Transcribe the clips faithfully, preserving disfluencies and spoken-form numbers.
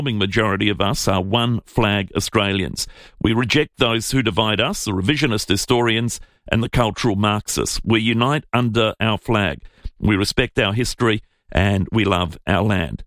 The majority of us are one flag Australians. We reject those who divide us, the revisionist historians and the cultural Marxists. We unite under our flag. We respect our history and we love our land.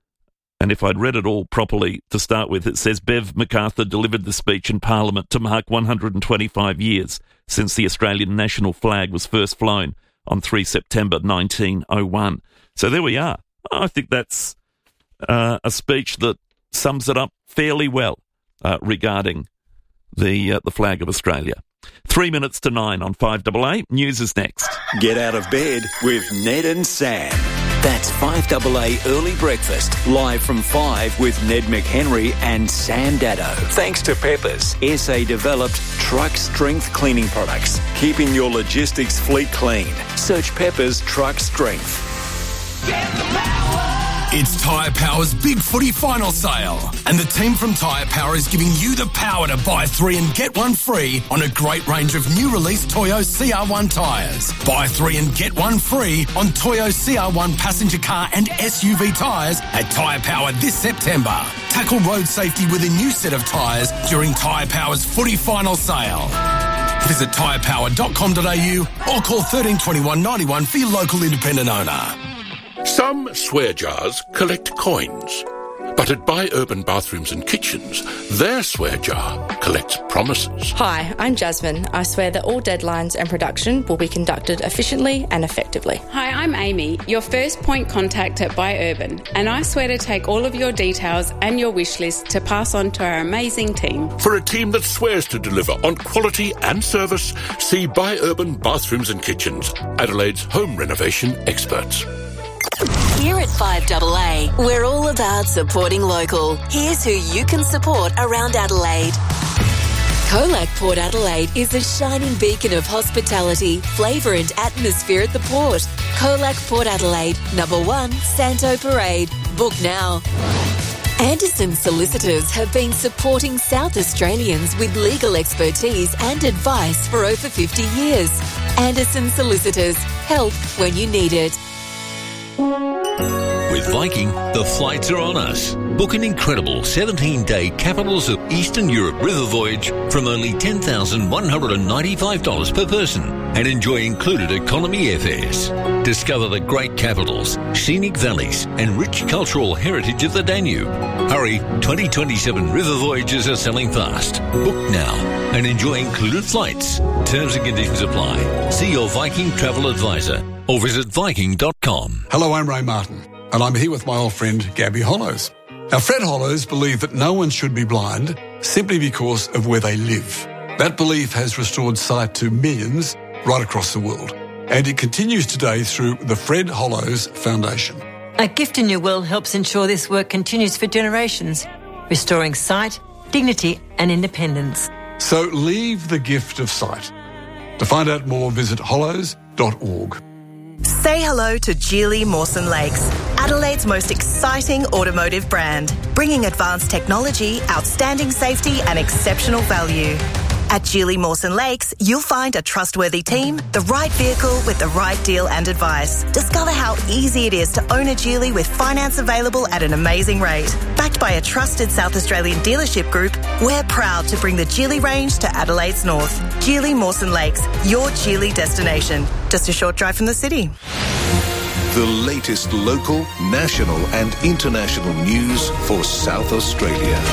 And if I'd read it all properly to start with, it says Bev MacArthur delivered the speech in Parliament to mark one hundred twenty-five years since the Australian national flag was first flown on the third of September nineteen oh one. So there we are. I think that's uh, a speech that sums it up fairly well uh, regarding the uh, the flag of Australia. Three minutes to nine on five A A. News is next. Get out of bed with Ned and Sam. That's five A A Early Breakfast, live from five with Ned McHenry and Sam Dado. Thanks to Peppers, S A-developed truck strength cleaning products, keeping your logistics fleet clean. Search Peppers Truck Strength. Get the power! It's Tyre Power's Big Footy Final Sale. And the team from Tyre Power is giving you the power to buy three and get one free on a great range of new release Toyo C R one tyres. Buy three and get one free on Toyo C R one passenger car and S U V tyres at Tyre Power this September. Tackle road safety with a new set of tyres during Tyre Power's Footy Final Sale. Visit tyre power dot com dot a u or call thirteen twenty-one ninety-one for your local independent owner. Some swear jars collect coins, but at Buy Urban Bathrooms and Kitchens, their swear jar collects promises. Hi, I'm Jasmine. I swear that all deadlines and production will be conducted efficiently and effectively. Hi, I'm Amy, your first point contact at Buy Urban, and I swear to take all of your details and your wish list to pass on to our amazing team. For a team that swears to deliver on quality and service, see Buy Urban Bathrooms and Kitchens, Adelaide's home renovation experts. Here at five A A, we're all about supporting local. Here's who you can support around Adelaide. Colac Port Adelaide is a shining beacon of hospitality, flavour and atmosphere at the port. Colac Port Adelaide, number one, Santo Parade. Book now. Anderson Solicitors have been supporting South Australians with legal expertise and advice for over fifty years. Anderson Solicitors, help when you need it. With Viking, the flights are on us. Book an incredible seventeen-day Capitals of Eastern Europe river voyage from only ten thousand one hundred ninety-five dollars per person and enjoy included economy airfares. Discover the great capitals, scenic valleys and rich cultural heritage of the Danube. Hurry, twenty twenty-seven river voyages are selling fast. Book now and enjoy included flights. Terms and conditions apply. See your Viking travel advisor or visit viking dot com. Hello, I'm Ray Martin, and I'm here with my old friend Gabby Hollows. Now, Fred Hollows believed that no one should be blind simply because of where they live. That belief has restored sight to millions right across the world, and it continues today through the Fred Hollows Foundation. A Gift in Your Will helps ensure this work continues for generations, restoring sight, dignity and independence. So leave the gift of sight. To find out more, visit hollows dot org. Say hello to Geely Mawson Lakes, Adelaide's most exciting automotive brand, bringing advanced technology, outstanding safety and exceptional value. At Geely Mawson Lakes, you'll find a trustworthy team, the right vehicle with the right deal and advice. Discover how easy it is to own a Geely with finance available at an amazing rate. Backed by a trusted South Australian dealership group, we're proud to bring the Geely range to Adelaide's north. Geely Mawson Lakes, your Geely destination. Just a short drive from the city. The latest local, national and international news for South Australia.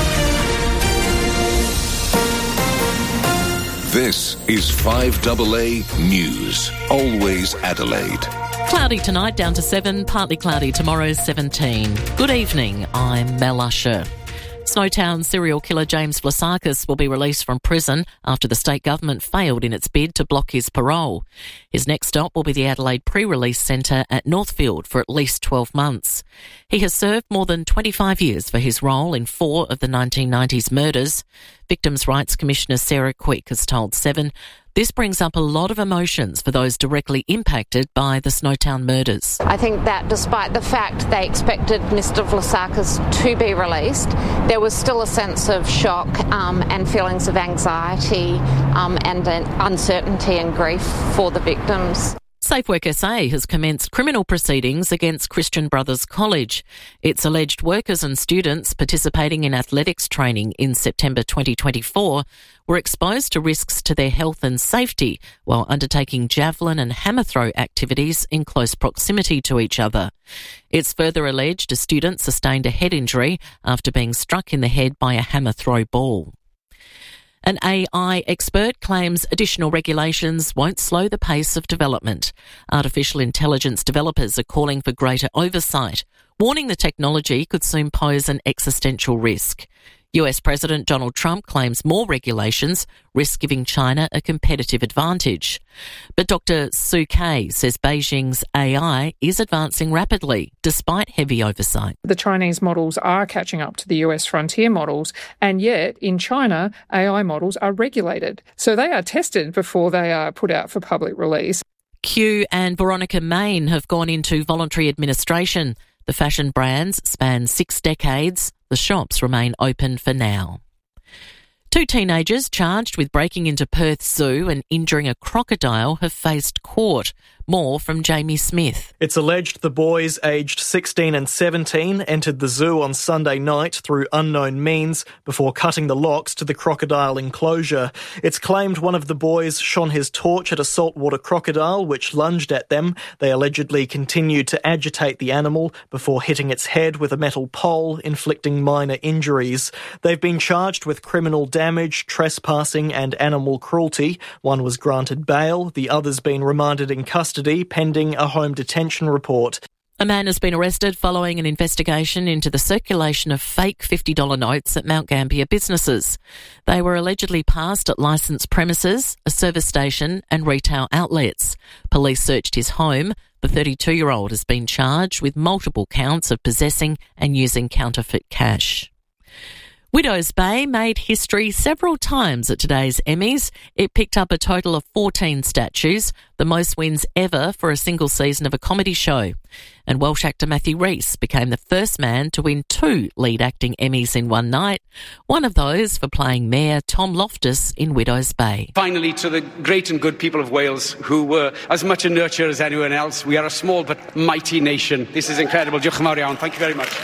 This is five A A News. Always Adelaide. Cloudy tonight, down to seven. Partly cloudy tomorrow, seventeen. Good evening, I'm Mel Usher. Snowtown serial killer James Vlasakis will be released from prison after the state government failed in its bid to block his parole. His next stop will be the Adelaide Pre-Release Centre at Northfield for at least twelve months. He has served more than twenty-five years for his role in four of the nineteen nineties murders. Victims' Rights Commissioner Sarah Quick has told Seven this brings up a lot of emotions for those directly impacted by the Snowtown murders. I think that despite the fact they expected Mister Vlasakis to be released, there was still a sense of shock um, and feelings of anxiety um, and uh, uncertainty and grief for the victims. SafeWork S A has commenced criminal proceedings against Christian Brothers College. Its alleged workers and students participating in athletics training in September twenty twenty-four were exposed to risks to their health and safety while undertaking javelin and hammer throw activities in close proximity to each other. It's further alleged a student sustained a head injury after being struck in the head by a hammer throw ball. An A I expert claims additional regulations won't slow the pace of development. Artificial intelligence developers are calling for greater oversight, warning the technology could soon pose an existential risk. U S President Donald Trump claims more regulations risk giving China a competitive advantage. But Doctor Sue Kay says Beijing's A I is advancing rapidly, despite heavy oversight. The Chinese models are catching up to the U S frontier models, and yet in China, A I models are regulated. So they are tested before they are put out for public release. Q and Veronica Main have gone into voluntary administration. The fashion brands span six decades. The shops remain open for now. Two teenagers charged with breaking into Perth Zoo and injuring a crocodile have faced court. More from Jamie Smith. It's alleged the boys aged sixteen and seventeen entered the zoo on Sunday night through unknown means before cutting the locks to the crocodile enclosure. It's claimed one of the boys shone his torch at a saltwater crocodile which lunged at them. They allegedly continued to agitate the animal before hitting its head with a metal pole, inflicting minor injuries. They've been charged with criminal damage, trespassing and animal cruelty. One was granted bail, the other's been remanded in custody pending a home detention report. A man has been arrested following an investigation into the circulation of fake fifty dollars notes at Mount Gambier businesses. They were allegedly passed at licensed premises, a service station and retail outlets. Police searched his home. The thirty-two-year-old has been charged with multiple counts of possessing and using counterfeit cash. Widows Bay made history several times at today's Emmys. It picked up a total of fourteen statues, the most wins ever for a single season of a comedy show. And Welsh actor Matthew Rhys became the first man to win two lead acting Emmys in one night, one of those for playing Mayor Tom Loftus in Widows Bay. Finally, to the great and good people of Wales, who were as much a nurture as anyone else, we are a small but mighty nation. This is incredible. Diolch yn fawr iawn. Thank you very much.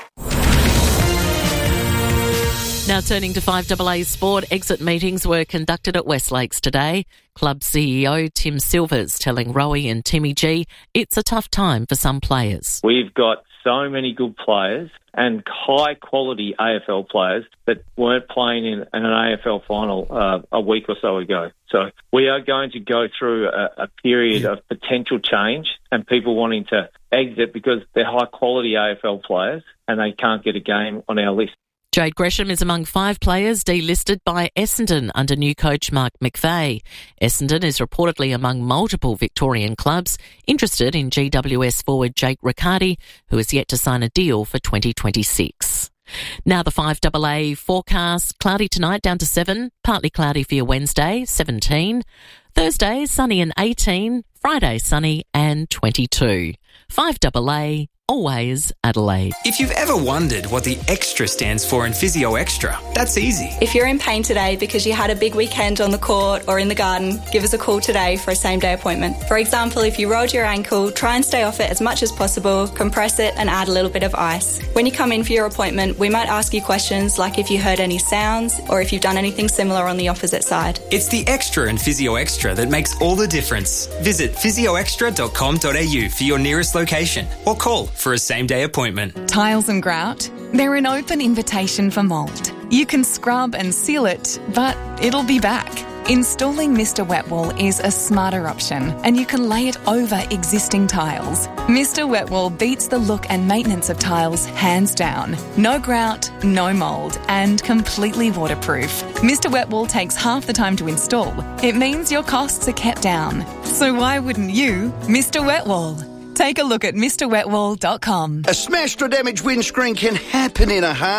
Now turning to five A A Sport, exit meetings were conducted at Westlakes today. Club C E O Tim Silvers telling Rowie and Timmy G it's a tough time for some players. We've got so many good players and high-quality A F L players that weren't playing in an A F L final uh, a week or so ago. So we are going to go through a, a period of potential change and people wanting to exit because they're high-quality A F L players and they can't get a game on our list. Jade Gresham is among five players delisted by Essendon under new coach Mark McVeigh. Essendon is reportedly among multiple Victorian clubs interested in G W S forward Jake Riccardi, who has yet to sign a deal for twenty twenty-six. Now the five A A forecast. Cloudy tonight down to seven, partly cloudy for your Wednesday, seventeen. Thursday, sunny and eighteen. Friday, sunny and twenty-two. five A A, always Adelaide. If you've ever wondered what the extra stands for in Physio Extra, that's easy. If you're in pain today because you had a big weekend on the court or in the garden, give us a call today for a same-day appointment. For example, if you rolled your ankle, try and stay off it as much as possible, compress it and add a little bit of ice. When you come in for your appointment, we might ask you questions like if you heard any sounds or if you've done anything similar on the opposite side. It's the extra in Physio Extra that makes all the difference. Visit physio extra dot com dot a u for your nearest location or call for a same-day appointment. Tiles and grout, they're an open invitation for mould. You can scrub and seal it, but it'll be back. Installing Mister Wet Wall is a smarter option, and you can lay it over existing tiles. Mister Wet Wall beats the look and maintenance of tiles hands down. No grout, no mould, and completely waterproof. Mister Wet Wall takes half the time to install. It means your costs are kept down. So why wouldn't you Mister Wet Wall? Take a look at Mr Wet Wall dot com. A smashed or damaged windscreen can happen in a heartbeat.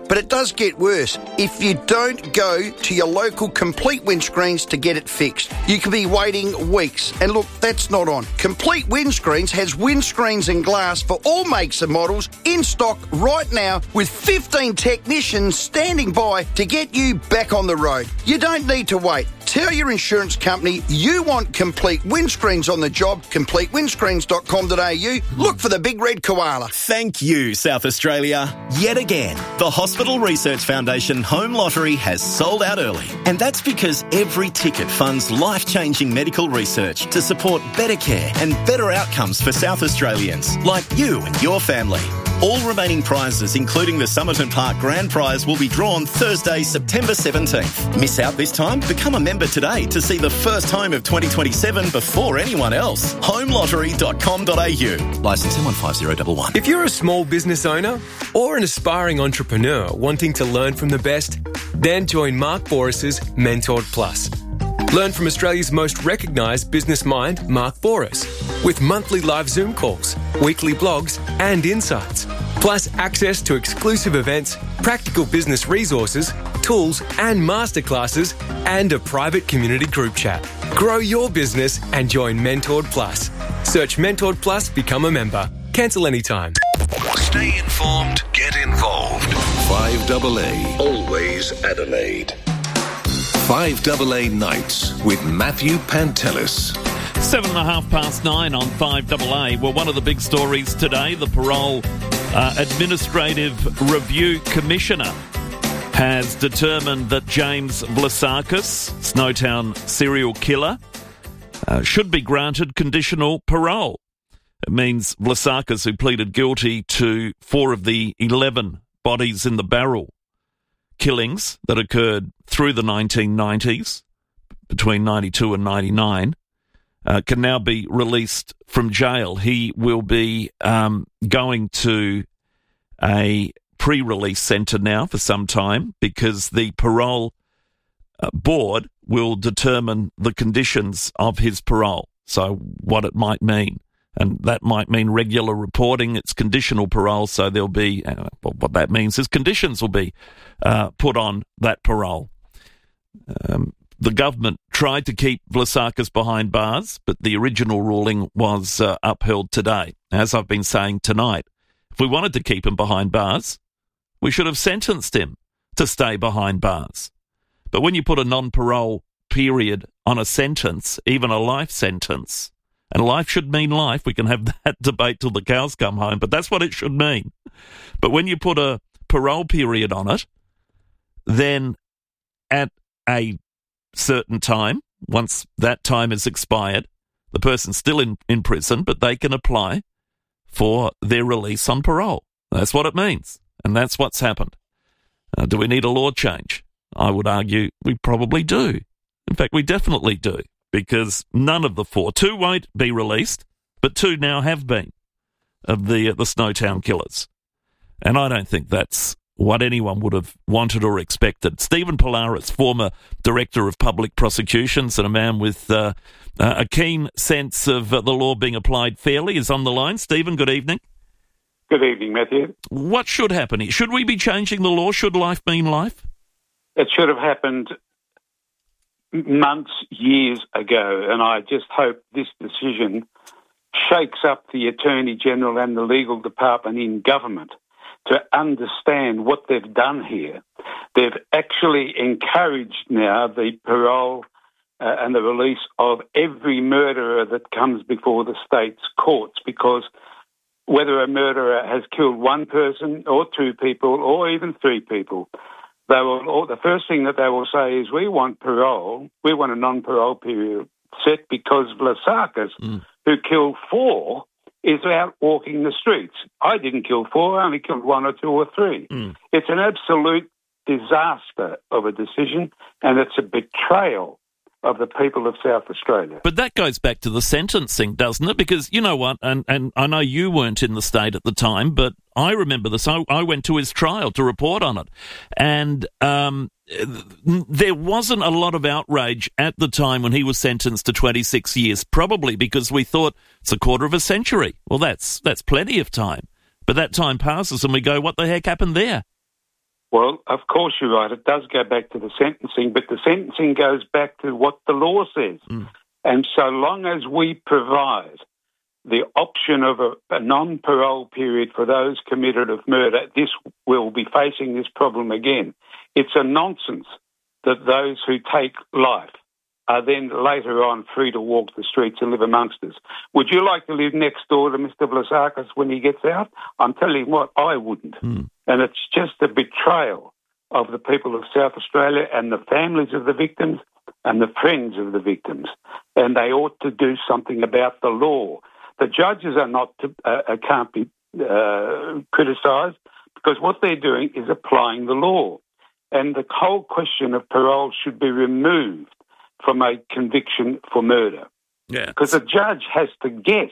But it does get worse if you don't go to your local Complete Windscreens to get it fixed. You could be waiting weeks. And look, that's not on. Complete Windscreens has windscreens and glass for all makes and models in stock right now with fifteen technicians standing by to get you back on the road. You don't need to wait. Tell your insurance company you want Complete Windscreens on the job, complete windscreens dot com dot a u. Look for the big red koala. Thank you, South Australia. Yet again, the Hospital Research Foundation Home Lottery has sold out early. And that's because every ticket funds life-changing medical research to support better care and better outcomes for South Australians, like you and your family. All remaining prizes, including the Somerton Park Grand Prize, will be drawn Thursday, September seventeenth. Miss out this time? Become a member today to see the first home of twenty twenty-seven before anyone else. home lottery dot com dot a u. Licence M one five zero one one. If you're a small business owner or an aspiring entrepreneur wanting to learn from the best, then join Mark Boris's Mentored Plus. Learn from Australia's most recognised business mind, Mark Boris, with monthly live Zoom calls, weekly blogs and insights, plus access to exclusive events, practical business resources, tools and masterclasses, and a private community group chat. Grow your business and join Mentored Plus. Search Mentored Plus, become a member. Cancel anytime. Stay informed, get involved. five A A, always Adelaide. five A A Nights with Matthew Pantelis. Seven and a half past nine on five A A. Well, one of the big stories today, the Parole uh, Administrative Review Commissioner has determined that James Vlasakis, Snowtown serial killer, uh, should be granted conditional parole. It means Vlasakis, who pleaded guilty to four of the eleven bodies in the barrel killings that occurred through the nineteen nineties, between ninety-two and ninety-nine, uh, can now be released from jail. He will be um, going to a pre-release centre now for some time because the parole uh, board will determine the conditions of his parole, so what it might mean. And that might mean regular reporting. It's conditional parole, so there'll be, uh, well, what that means is conditions will be uh, put on that parole. Um, the government tried to keep Vlasakis behind bars, but the original ruling was uh, upheld today. As I've been saying tonight, if we wanted to keep him behind bars, we should have sentenced him to stay behind bars. But when you put a non-parole period on a sentence, even a life sentence, and life should mean life. We can have that debate till the cows come home, but that's what it should mean. But when you put a parole period on it, then at a certain time, once that time is expired, the person's still in, in prison, but they can apply for their release on parole. That's what it means, and that's what's happened. Uh, do we need a law change? I would argue we probably do. In fact, we definitely do. Because none of the four, two won't be released, but two now have been, of the uh, the Snowtown killers. And I don't think that's what anyone would have wanted or expected. Stephen Polaris, former Director of Public Prosecutions and a man with uh, uh, a keen sense of uh, the law being applied fairly, is on the line. Stephen, good evening. Good evening, Matthew. What should happen here? Should we be changing the law? Should life mean life? It should have happened months, years ago, and I just hope this decision shakes up the Attorney General and the legal department in government to understand what they've done here. They've actually encouraged now the parole uh, and the release of every murderer that comes before the state's courts, because whether a murderer has killed one person or two people or even three people, They will. Or the first thing that they will say is, we want parole, we want a non-parole period set because Vlasakis, mm. who killed four, is out walking the streets. I didn't kill four, I only killed one or two or three. Mm. It's an absolute disaster of a decision, and it's a betrayal of the people of South Australia. But that goes back to the sentencing, doesn't it? Because, you know what, and, and I know you weren't in the state at the time, but I remember this. I, I went to his trial to report on it. And um, there wasn't a lot of outrage at the time when he was sentenced to twenty-six years, probably because we thought it's a quarter of a century. Well, that's that's plenty of time. But that time passes and we go, what the heck happened there? Well, of course you're right. It does go back to the sentencing, but the sentencing goes back to what the law says. Mm. And so long as we provide the option of a, a non-parole period for those committed of murder, this will be facing this problem again. It's a nonsense that those who take life are then later on free to walk the streets and live amongst us. Would you like to live next door to Mister Vlasakis when he gets out? I'm telling you what, I wouldn't. Mm. And it's just a betrayal of the people of South Australia and the families of the victims and the friends of the victims. And they ought to do something about the law. The judges are not to, uh, can't be uh, criticised because what they're doing is applying the law. And the whole question of parole should be removed from a conviction for murder. Yeah. Because the judge has to guess,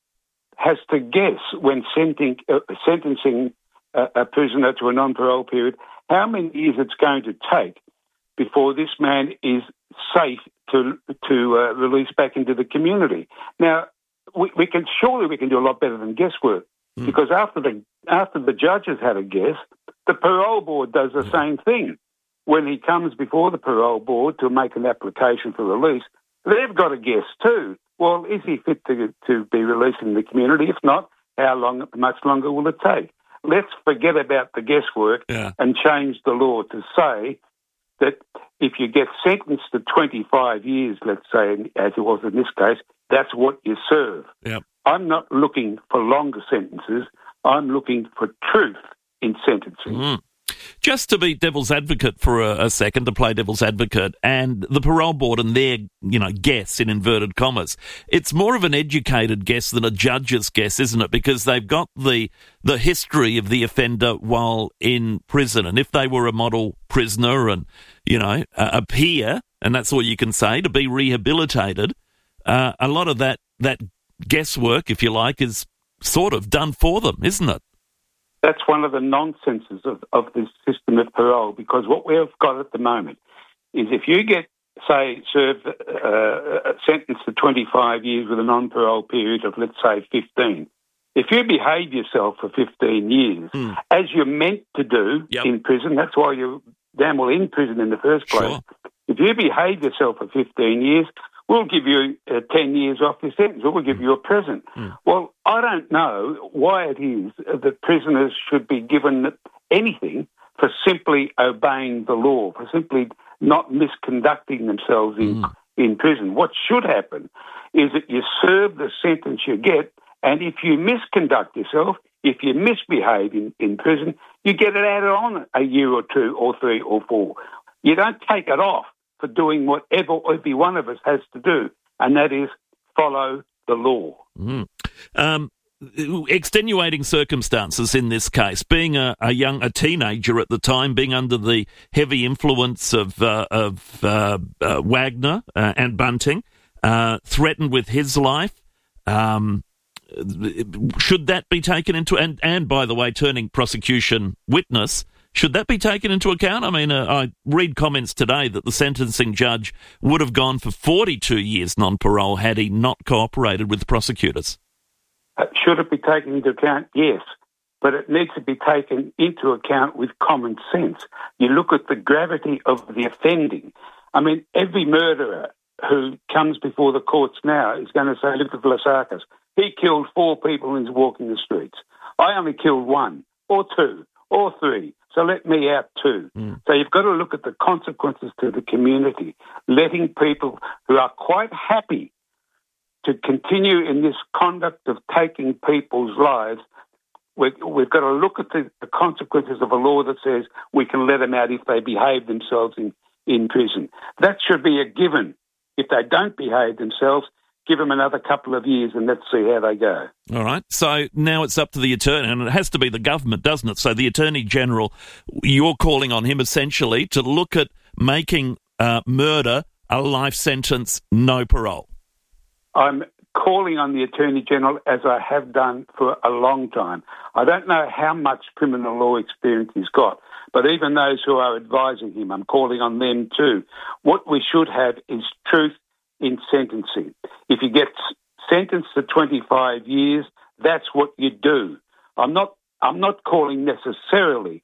has to guess when sentencing, uh, sentencing a, a prisoner to a non-parole period, how many years it's going to take before this man is safe to to uh, release back into the community. Now, we, we can surely we can do a lot better than guesswork mm. because after the after the judge has had a guess, the parole board does the yeah. same thing. When he comes before the parole board to make an application for release, they've got a guess too. Well, is he fit to to be released in the community? If not, how long, much longer will it take? Let's forget about the guesswork yeah. and change the law to say that if you get sentenced to twenty-five years, let's say, as it was in this case, that's what you serve. Yep. I'm not looking for longer sentences. I'm looking for truth in sentencing. Mm. Just to be devil's advocate for a, a second, to play devil's advocate, and the parole board and their, you know, guess in inverted commas, it's more of an educated guess than a judge's guess, isn't it? Because they've got the the history of the offender while in prison, and if they were a model prisoner and, you know, a, a peer, and that's all you can say, to be rehabilitated, uh, a lot of that that guesswork, if you like, is sort of done for them, isn't it? That's one of the nonsenses of, of this system of parole, because what we've got at the moment is if you get, say, served uh, sentenced to twenty-five years with a non-parole period of, let's say, fifteen, if you behave yourself for fifteen years, mm. as you're meant to do yep. in prison, that's why you're damn well in prison in the first place. Sure. If you behave yourself for fifteen years, we'll give you uh, ten years off your sentence, or we'll give you a present. Mm. Well, I don't know why it is that prisoners should be given anything for simply obeying the law, for simply not misconducting themselves in, mm. in prison. What should happen is that you serve the sentence you get, and if you misconduct yourself, if you misbehave in, in prison, you get it added on a year or two or three or four. You don't take it off for doing whatever every one of us has to do, and that is follow the law. Mm. Um, extenuating circumstances in this case, being a, a young, a teenager at the time, being under the heavy influence of uh, of uh, uh, Wagner uh, and Bunting, uh, threatened with his life. Um, should that be taken into, and, and by the way, turning prosecution witness, should that be taken into account? I mean, uh, I read comments today that the sentencing judge would have gone for forty-two years non-parole had he not cooperated with the prosecutors. Uh, should it be taken into account? Yes. But it needs to be taken into account with common sense. You look at the gravity of the offending. I mean, every murderer who comes before the courts now is going to say, look at Vlasakis. He killed four people and is walking the streets. I only killed one or two or three. So let me out too. Mm. So you've got to look at the consequences to the community, letting people who are quite happy to continue in this conduct of taking people's lives. We've, we've got to look at the, the consequences of a law that says we can let them out if they behave themselves in, in prison. That should be a given. If they don't behave themselves, give them another couple of years and let's see how they go. All right. So now it's up to the Attorney, and it has to be the government, doesn't it? So the Attorney General, you're calling on him essentially to look at making uh, murder a life sentence, no parole. I'm calling on the Attorney General, as I have done for a long time. I don't know how much criminal law experience he's got, but even those who are advising him, I'm calling on them too. What we should have is truth in sentencing. If you get sentenced to twenty-five years, that's what you do. I'm not I'm not calling necessarily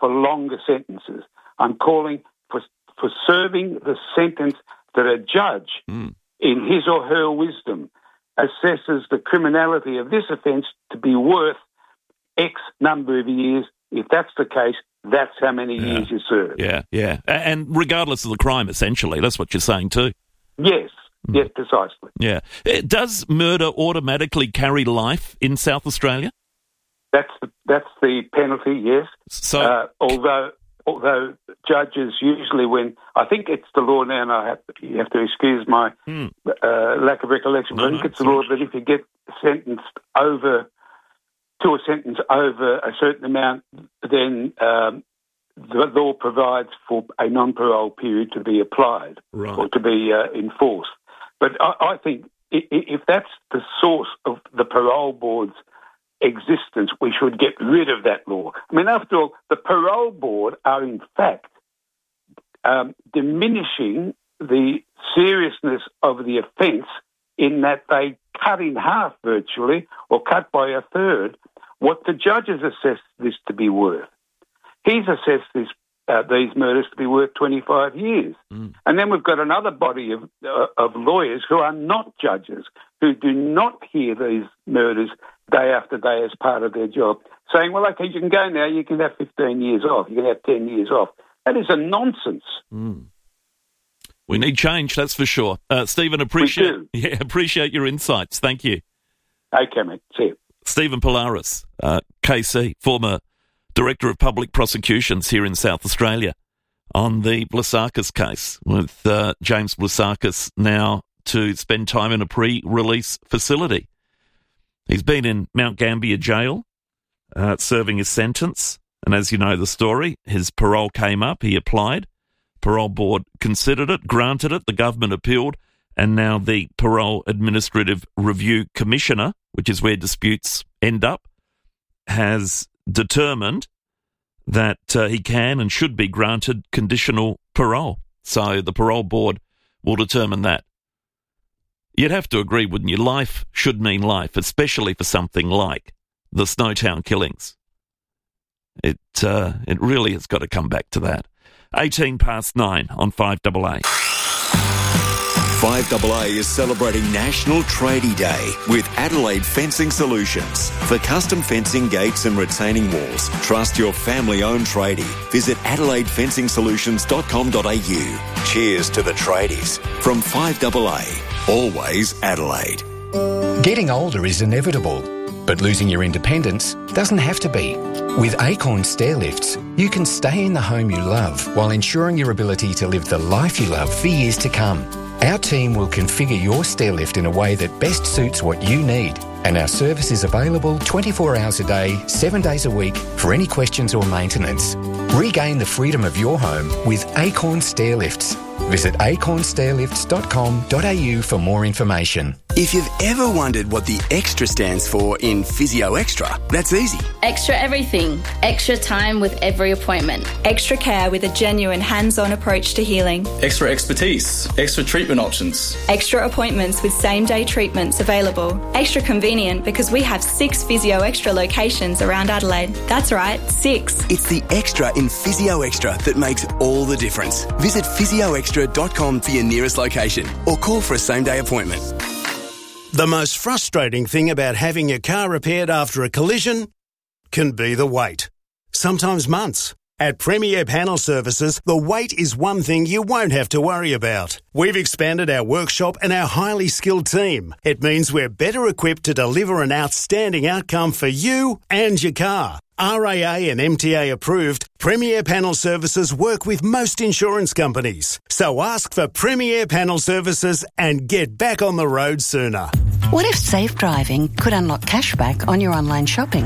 for longer sentences. I'm calling for for serving the sentence that a judge, mm. in his or her wisdom, assesses the criminality of this offence to be worth X number of years. If that's the case, that's how many yeah. years you serve. Yeah, yeah. And regardless of the crime, essentially, that's what you're saying too. Yes, mm. yes, precisely. Yeah. Does murder automatically carry life in South Australia? That's the, that's the penalty, yes. So, uh, although although judges usually, when I think it's the law now, and I have to, you have to excuse my mm. uh, lack of recollection, no, but I think no, it's the law that if you get sentenced over to a sentence over a certain amount, then um, the law provides for a non-parole period to be applied right. or to be uh, enforced. But I, I think if that's the source of the parole board's existence, we should get rid of that law. I mean, after all, the parole board are in fact um, diminishing the seriousness of the offence in that they cut in half virtually, or cut by a third, what the judges assess this to be worth. He's assessed this, uh, these murders to be worth twenty-five years. Mm. And then we've got another body of, uh, of lawyers who are not judges, who do not hear these murders day after day as part of their job, saying, well, OK, you can go now, you can have fifteen years off, you can have ten years off. That is a nonsense. Mm. We need change, that's for sure. Uh, Stephen, appreciate yeah, appreciate your insights. Thank you. OK, mate. See you. Stephen Polaris, uh, K C, former Director of Public Prosecutions here in South Australia, on the Blasakis case, with uh, James Blasakis now to spend time in a pre-release facility. He's been in Mount Gambier jail, uh, serving his sentence, and as you know the story, his parole came up, he applied, parole board considered it, granted it, the government appealed, and now the Parole Administrative Review Commissioner, which is where disputes end up, has determined that uh, he can and should be granted conditional parole. So the parole board will determine that. You'd have to agree, wouldn't you? Life should mean life, especially for something like the Snowtown killings. It uh, it really has got to come back to that. eighteen past nine on five A A. five A A is celebrating National Tradie Day with Adelaide Fencing Solutions. For custom fencing, gates and retaining walls, trust your family-owned tradie. Visit adelaide fencing solutions dot com dot a u. Cheers to the tradies. From five A A, always Adelaide. Getting older is inevitable, but losing your independence doesn't have to be. With Acorn Stair Lifts, you can stay in the home you love while ensuring your ability to live the life you love for years to come. Our team will configure your stair lift in a way that best suits what you need, and our service is available twenty-four hours a day, seven days a week for any questions or maintenance. Regain the freedom of your home with Acorn Stair Lifts. Visit acorn stair lifts dot com dot a u for more information. If you've ever wondered what the extra stands for in Physio Extra, that's easy. Extra everything. Extra time with every appointment. Extra care with a genuine hands-on approach to healing. Extra expertise. Extra treatment options. Extra appointments with same-day treatments available. Extra convenient because we have six Physio Extra locations around Adelaide. That's right, six. It's the extra in Physio Extra that makes all the difference. Visit physio extra dot com for your nearest location or call for a same-day appointment. The most frustrating thing about having your car repaired after a collision can be the wait. Sometimes months. At Premier Panel Services, the wait is one thing you won't have to worry about. We've expanded our workshop and our highly skilled team. It means we're better equipped to deliver an outstanding outcome for you and your car. R A A and M T A approved, Premier Panel Services work with most insurance companies. So ask for Premier Panel Services and get back on the road sooner. What if safe driving could unlock cashback on your online shopping?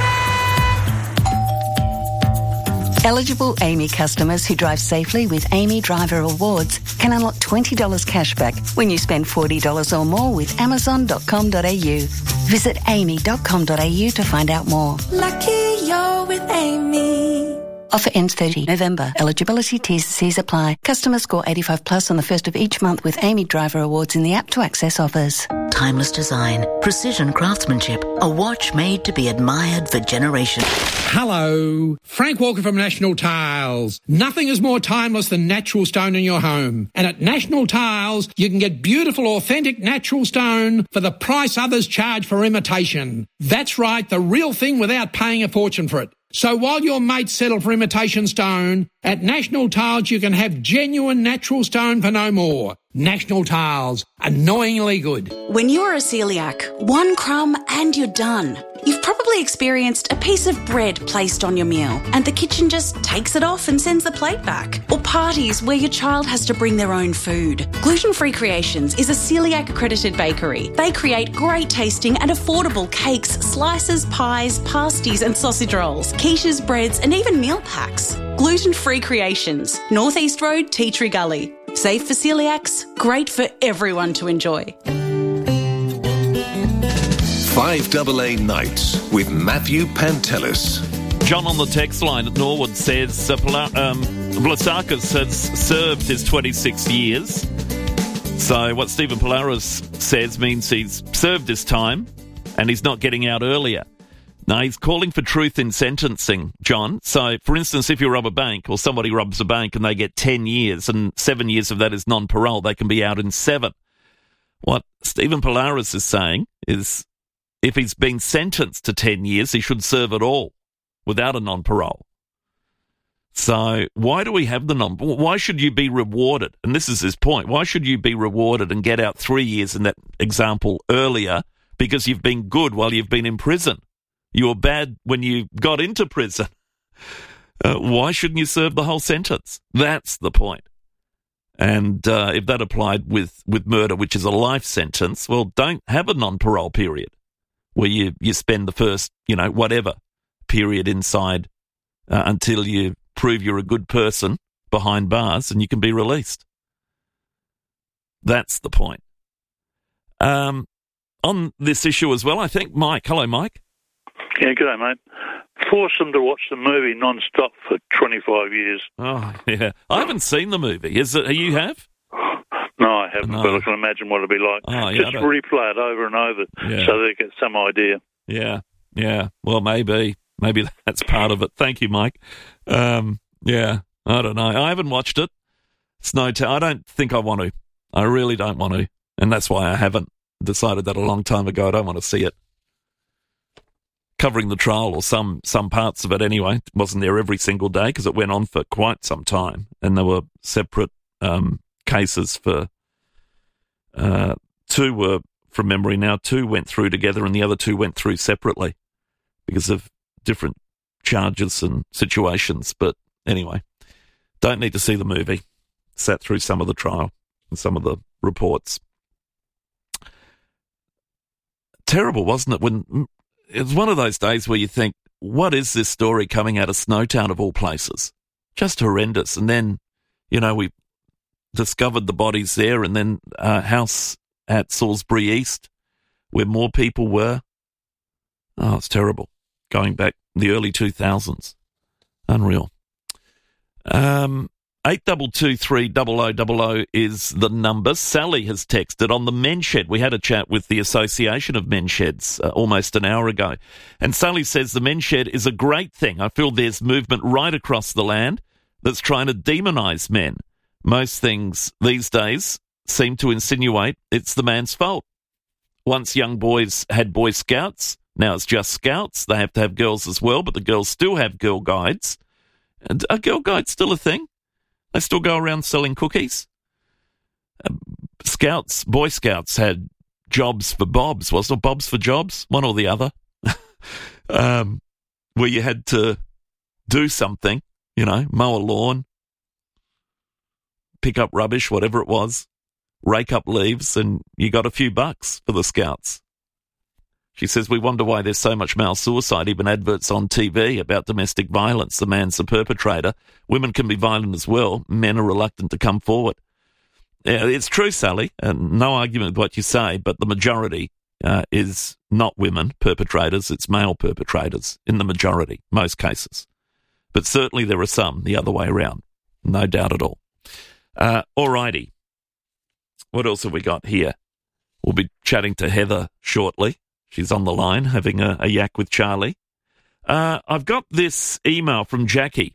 Eligible Amy customers who drive safely with Amy Driver Rewards can unlock twenty dollars cashback when you spend forty dollars or more with amazon dot com dot a u. Visit amy dot com dot a u to find out more. Lucky you're with Amy. Offer ends thirtieth of November. Eligibility T's and C's apply. Customers score eighty-five plus on the first of each month with Amy Driver Awards in the app to access offers. Timeless design, precision craftsmanship, a watch made to be admired for generations. Hello, Frank Walker from National Tiles. Nothing is more timeless than natural stone in your home. And at National Tiles, you can get beautiful, authentic natural stone for the price others charge for imitation. That's right, the real thing without paying a fortune for it. So while your mates settle for imitation stone, at National Tiles you can have genuine natural stone for no more. National Tiles, annoyingly good. When you're a celiac, one crumb and you're done. You've probably experienced a piece of bread placed on your meal and the kitchen just takes it off and sends the plate back. Or parties where your child has to bring their own food. Gluten Free Creations is a celiac accredited bakery. They create great tasting and affordable cakes, slices, pies, pasties and sausage rolls, quiches, breads and even meal packs. Gluten Free Creations, North East Road, Tea Tree Gully. Safe for celiacs, great for everyone to enjoy. five A A Nights with Matthew Pantelis. John on the text line at Norwood says uh, Pala- um, Vlasakis has served his twenty-six years. So what Stephen Polaris says means he's served his time and he's not getting out earlier. Now, he's calling for truth in sentencing, John. So, for instance, if you rob a bank or somebody robs a bank and they get ten years and seven years of that is non-parole, they can be out in seven. What Stephen Polaris is saying is if he's been sentenced to ten years, he should serve it all without a non-parole. So why do we have the non... Why should you be rewarded? And this is his point. Why should you be rewarded and get out three years in that example earlier because you've been good while you've been in prison? You were bad when you got into prison. Uh, why shouldn't you serve the whole sentence? That's the point. And uh, if that applied with, with murder, which is a life sentence, well, don't have a non-parole period where you, you spend the first, you know, whatever period inside uh, until you prove you're a good person behind bars and you can be released. That's the point. Um, on this issue as well, I think, Mike. Hello, Mike. Yeah, good day, mate. Force them to watch the movie non-stop for twenty-five years. Oh, yeah. I haven't seen the movie. Is it? You have? No, I haven't, No. but I can imagine what it'd be like. Oh, yeah, Just I don't- replay it over and over Yeah. so they get some idea. Yeah, yeah. Well, maybe. Maybe that's part of it. Thank you, Mike. Um, yeah, I don't know. I haven't watched it. Snowtown. I don't think I want to. I really don't want to. And that's why I haven't decided that a long time ago. I don't want to see it. Covering the trial, or some, some parts of it anyway. It wasn't there every single day because it went on for quite some time. And there were separate um, cases for... Uh, two were, from memory now, two went through together and the other two went through separately because of different charges and situations. But anyway, don't need to see the movie. Sat through some of the trial and some of the reports. Terrible, wasn't it? When it was one of those days where you think, what is this story coming out of Snowtown of all places? Just horrendous. And then, you know, we discovered the bodies there, and then a house at Salisbury East where more people were. Oh, it's terrible. Going back the early two thousands. Unreal. Um, eight two two three zero zero zero zero is the number. Sally has texted on the men's shed. We had a chat with the Association of Men's Sheds uh, almost an hour ago. And Sally says the men's shed is a great thing. I feel there's movement right across the land that's trying to demonise men. Most things these days seem to insinuate it's the man's fault. Once young boys had Boy Scouts, now it's just Scouts. They have to have girls as well, but the girls still have girl guides. And are girl guides still a thing? They still go around selling cookies? Uh, Scouts, Boy Scouts had jobs for bobs, wasn't it? Bobs for jobs, one or the other. um, where you had to do something, you know, mow a lawn, pick up rubbish, whatever it was, rake up leaves, and you got a few bucks for the Scouts. She says, we wonder why there's so much male suicide, even adverts on T V about domestic violence. The man's the perpetrator. Women can be violent as well. Men are reluctant to come forward. Yeah, it's true, Sally, and no argument with what you say, but the majority uh, is not women perpetrators, it's male perpetrators in the majority, most cases. But certainly there are some the other way around. No doubt at all. Uh, all righty. What else have we got here? We'll be chatting to Heather shortly. She's on the line having a, a yak with Charlie. Uh, I've got this email from Jackie.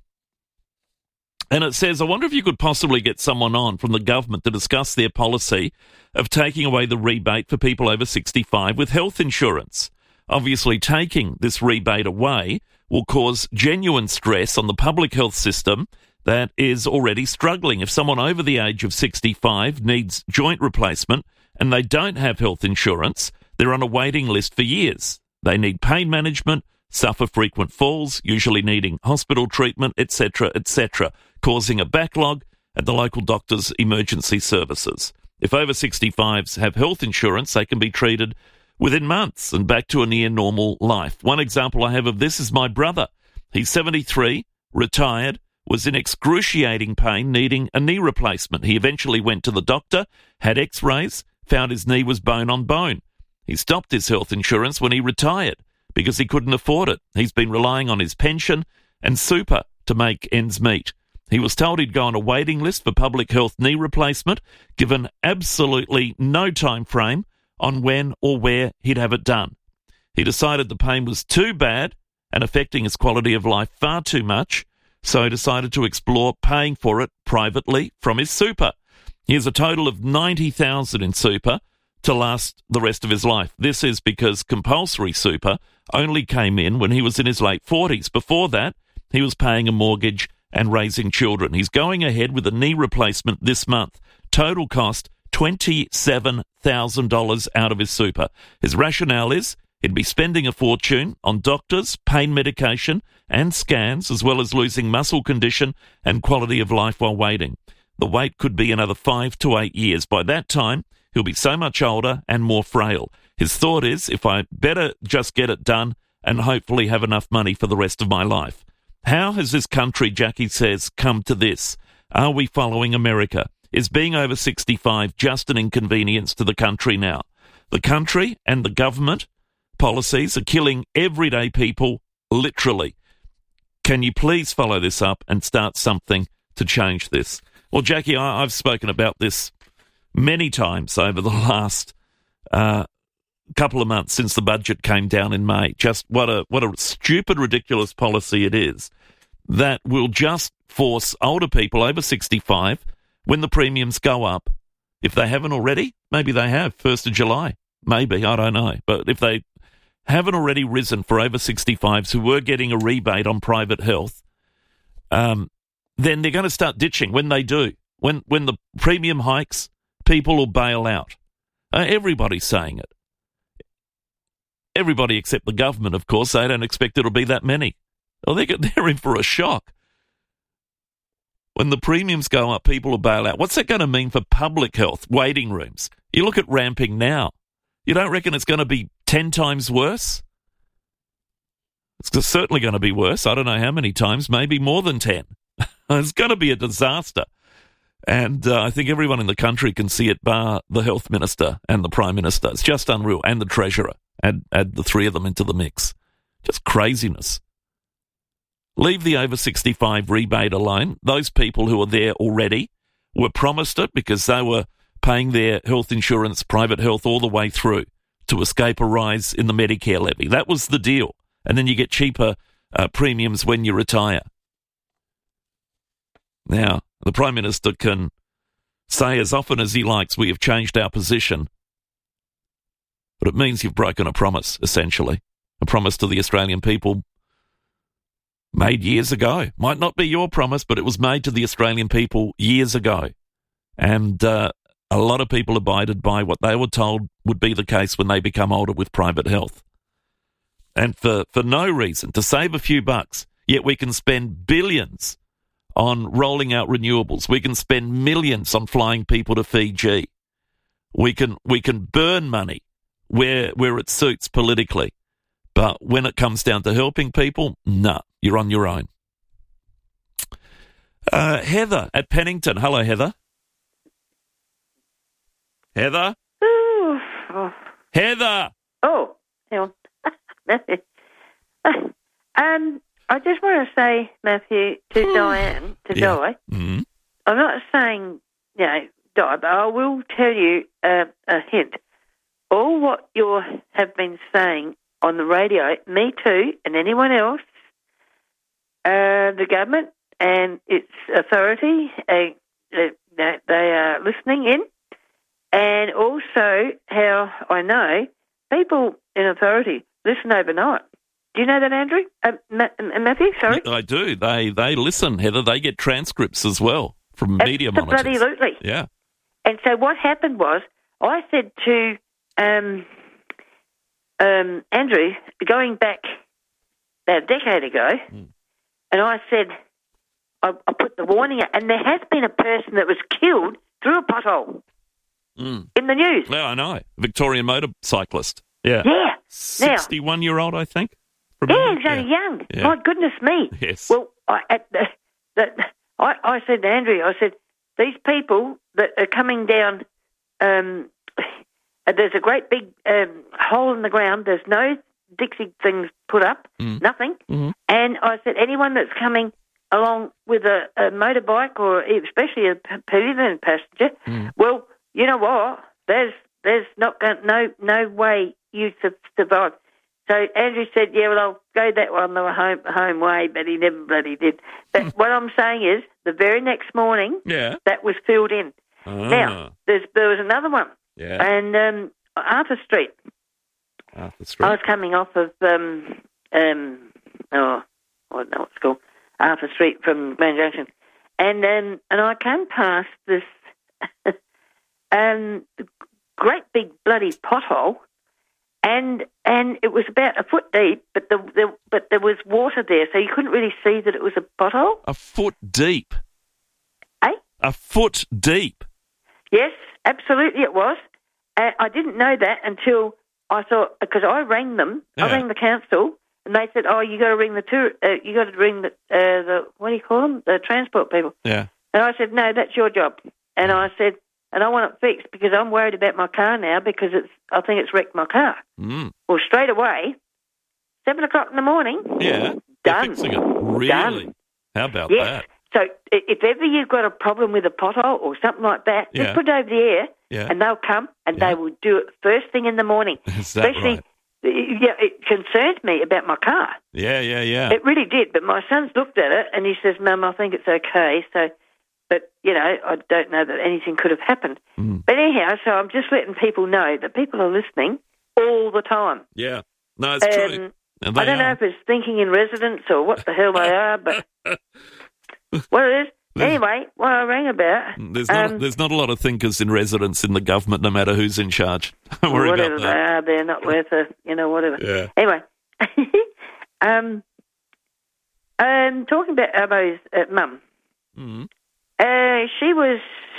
And it says, I wonder if you could possibly get someone on from the government to discuss their policy of taking away the rebate for people over sixty-five with health insurance. Obviously, taking this rebate away will cause genuine stress on the public health system that is already struggling. If someone over the age of sixty-five needs joint replacement and they don't have health insurance, they're on a waiting list for years. They need pain management, suffer frequent falls, usually needing hospital treatment, et cetera, et cetera, causing a backlog at the local doctor's emergency services. If over sixty-fives have health insurance, they can be treated within months and back to a near normal life. One example I have of this is my brother. He's seventy-three, retired, was in excruciating pain, needing a knee replacement. He eventually went to the doctor, had x-rays, found his knee was bone on bone. He stopped his health insurance when he retired because he couldn't afford it. He's been relying on his pension and super to make ends meet. He was told he'd go on a waiting list for public health knee replacement, given absolutely no time frame on when or where he'd have it done. He decided the pain was too bad and affecting his quality of life far too much, so he decided to explore paying for it privately from his super. He has a total of ninety thousand dollars in super to last the rest of his life. This is because compulsory super only came in when he was in his late forties. Before that, he was paying a mortgage and raising children. He's going ahead with a knee replacement this month. Total cost twenty-seven thousand dollars out of his super. His rationale is he'd be spending a fortune on doctors, pain medication and scans, as well as losing muscle condition and quality of life while waiting. The wait could be another five to eight years. By that time, he'll be so much older and more frail. His thought is, if I better just get it done and hopefully have enough money for the rest of my life. How has this country, Jackie says, come to this? Are we following America? Is being over sixty-five just an inconvenience to the country now? The country and the government policies are killing everyday people, literally. Can you please follow this up and start something to change this? Well, Jackie, I, I've spoken about this many times over the last uh, couple of months since the budget came down in May. Just what a what a stupid, ridiculous policy it is that will just force older people over sixty-five, when the premiums go up, if they haven't already, maybe they have, first of July, maybe, I don't know. But if they haven't already risen for over sixty-fives who were getting a rebate on private health, um, then they're going to start ditching when they do. When, when the premium hikes, people will bail out. Uh, everybody's saying it. Everybody except the government, of course. They don't expect it'll be that many. Well, they're, they're in for a shock. When the premiums go up, people will bail out. What's that going to mean for public health, waiting rooms? You look at ramping now. You don't reckon it's going to be ten times worse? It's certainly going to be worse. I don't know how many times, maybe more than ten. It's going to be a disaster. And uh, I think everyone in the country can see it, bar the health minister and the prime minister. It's just unreal. And the treasurer. Add, add the three of them into the mix. Just craziness. Leave the over sixty-five rebate alone. Those people who are there already were promised it because they were paying their health insurance, private health, all the way through to escape a rise in the Medicare levy. That was the deal. And then you get cheaper uh, premiums when you retire. Now, the Prime Minister can say as often as he likes, we have changed our position. But it means you've broken a promise, essentially. A promise to the Australian people made years ago. Might not be your promise, but it was made to the Australian people years ago. And uh, a lot of people abided by what they were told would be the case when they become older with private health. And for, for no reason, to save a few bucks, yet we can spend billions on rolling out renewables. We can spend millions on flying people to Fiji. We can we can burn money where where it suits politically. But when it comes down to helping people, nah, you're on your own. Uh, Heather at Pennington. Hello, Heather. Heather? Ooh. Oh. Heather! Oh, hang on. um, I just want to say, Matthew, to Diane, to Yeah. Di, Mm-hmm. I'm not saying, you know, die, but I will tell you uh, a hint. All what you have been saying on the radio, me too, and anyone else, uh, the government and its authority, uh, uh, they they are listening in, and also how I know people in authority listen overnight. Do you know that, Andrew? Uh, Ma- uh, Matthew, sorry? I do. They they listen, Heather. They get transcripts as well from media monitors. Absolutely. Yeah. And so what happened was I said to um, um, Andrew, going back about a decade ago, mm. and I said, I, I put the warning out, and there has been a person that was killed through a pothole Mm. in the news. Yeah, I know. Victorian motorcyclist. Yeah. Yeah. sixty-one-year-old, I think. From Yeah, memory. he's only young. Yeah. My goodness me. Yes. Well, I, at the, the, I, I said to Andrew, I said, these people that are coming down, um, there's a great big um, hole in the ground. There's no Dixie things put up, Mm. nothing. Mm-hmm. And I said, anyone that's coming along with a, a motorbike or especially a p- pavilion passenger, Mm. well, you know what? There's there's not going, no no way you su- survive. So Andrew said, yeah, well, I'll go that one the home, home way, but he never bloody did. But what I'm saying is, the very next morning, Yeah. that was filled in. Ah. Now, there's, there was another one. Yeah. And um, Arthur Street. Arthur Street. I was coming off of, um, um, oh, I don't know what it's called, Arthur Street from Grand Junction. And, um, and I came past this um, great big bloody pothole, and and it was about a foot deep, but the, the but there was water there, so you couldn't really see that it was a pothole. A foot deep. Eh? A foot deep. Yes, absolutely it was. Uh, I didn't know that until I thought, because I rang them, Yeah. I rang the council, and they said, "Oh, you got to ring the tour, uh, you got to ring the uh, the what do you call them, the transport people." Yeah. And I said, "No, that's your job." And I said, "And I want it fixed because I'm worried about my car now because it's I think it's wrecked my car." Mm. Well, straight away, seven o'clock in the morning. Yeah. They're Done. fixing it. Really? Done. How about Yes. that? So i- if ever you've got a problem with a pothole or something like that, Yeah. just put it over the air, Yeah. and they'll come and they will do it first thing in the morning. Is that Especially, right? yeah, it concerned me about my car. Yeah, yeah, yeah. It really did. But my son's looked at it and he says, "Mum, I think it's okay." So, but you know, I don't know that anything could have happened. Mm. But anyhow, so I'm just letting people know that people are listening all the time. Yeah. No, it's true. Um, And I they don't know are. if it's thinking in residence or what the hell they are, but what it is. Anyway, what I rang about. There's not, um, there's not a lot of thinkers in residence in the government, no matter who's in charge. Don't worry whatever about they that. are, they're not worth a, you know, whatever. Yeah. Anyway, um, um, talking about Albo's uh, mum. Mm. Uh, she was,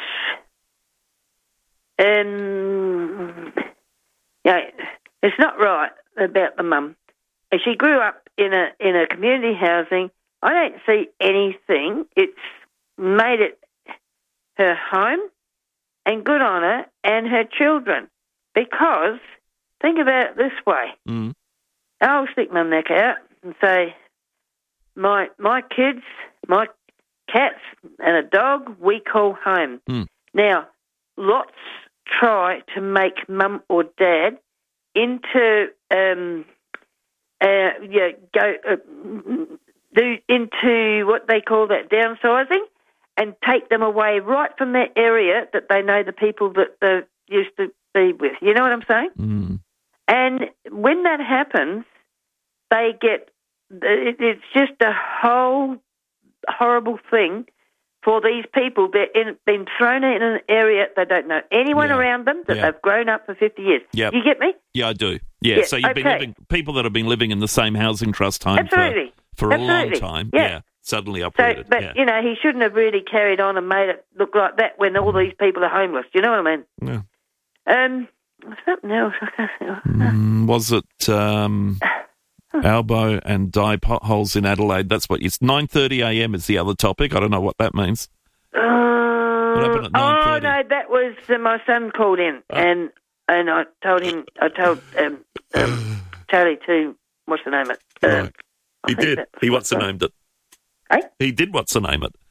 um, yeah, it's not right about the mum. Uh, She grew up in a in a community housing. I don't see anything. It's made it her home, and good on her and her children. Because think about it this way: Mm. I'll stick my neck out and say, my my kids, my cats, and a dog we call home. Mm. Now, lots try to make mum or dad into um, uh, yeah, go uh, do into what they call that downsizing, and take them away right from their area that they know the people that they used to be with. You know what I'm saying? Mm. And when that happens, they get, it, it's just a whole horrible thing for these people. They're in, been thrown in an area, they don't know anyone Yeah. around them, that Yeah. they've grown up for fifty years. Yep. You get me? Yeah, I do. Yeah, Yeah, so you've been okay. living, people that have been living in the same housing trust home Absolutely. for, for a long Absolutely. time. Yeah. Suddenly So, uprooted. but, yeah. you know, he shouldn't have really carried on and made it look like that when all these people are homeless. Do you know what I mean? Yeah. Um, something else. I can't think of. Mm, was it um, Albo and Di potholes in Adelaide? That's what it's nine thirty a m is the other topic. I don't know what that means. Uh, happened at oh nine thirty? no, that was uh, my son called in, and and I told him, I told um, um, Charlie to what's the name of it, uh, I He think did. that was He what what's the the- named it. Eh? He did what's the name it.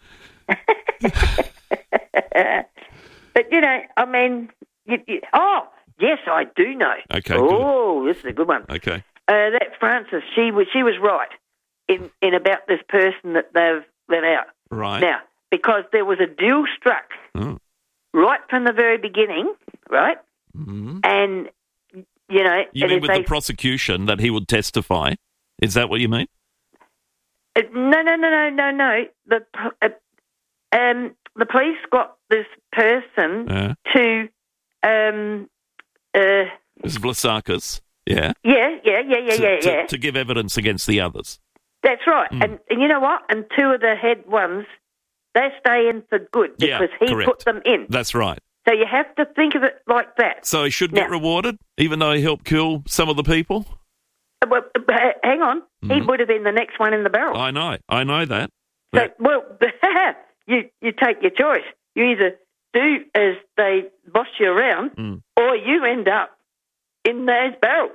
But, you know, I mean, you, you, oh, yes, I do know. Okay, Oh, this is a good one. Okay. Uh, that Frances, she was she was right in, in about this person that they've let out. Right. Now, because there was a deal struck Mm. right from the very beginning, right? Mm-hmm. And, you know... You and mean if with they, the prosecution that he would testify? Is that what you mean? Uh, no, no, no, no, no, no. The uh, um the police got this person Yeah. to um uh It's Vlasakis. Yeah. yeah yeah yeah yeah to, yeah to, yeah. to give evidence against the others. That's right. Mm. And and you know what? And two of the head ones, they stay in for good Yeah, because he correct. put them in. That's right. So you have to think of it like that. So he should Now- get rewarded, even though he helped kill some of the people? Uh, Well, uh, h- hang on. He Mhm. would have been the next one in the barrel. I know. I know that. So, well, you you take your choice. You either do as they boss you around, Mm. or you end up in those barrels.